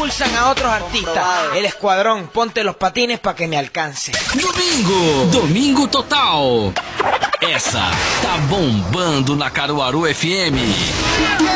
expulsan a otros artistas. El escuadrón, ponte los patines para que me alcance. Domingo Total. Essa tá bombando na Caruaru FM.